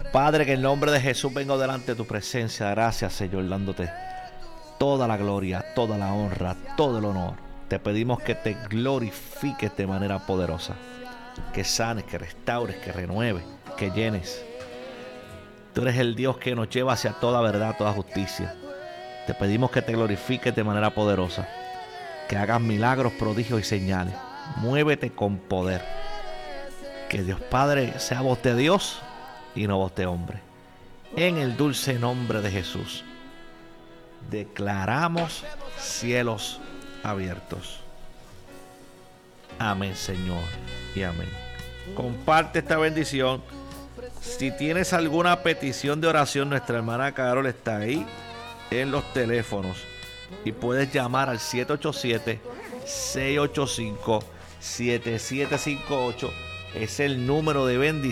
Padre, que en el nombre de Jesús vengo delante de tu presencia. Gracias, Señor, dándote toda la gloria, toda la honra, todo el honor. Te pedimos que te glorifiques de manera poderosa, que sanes, que restaures, que renueves, que llenes. Tú eres el Dios que nos lleva hacia toda verdad, toda justicia. Te pedimos que te glorifiques de manera poderosa, que hagas milagros, prodigios y señales. Muévete con poder. Que Dios Padre sea voz de Dios y no voz de hombre. En el dulce nombre de Jesús, declaramos cielos abiertos. Amén, Señor, y amén. Comparte esta bendición. Si tienes alguna petición de oración, nuestra hermana Carol está ahí en los teléfonos y puedes llamar al 787-685-7758. Es el número de bendición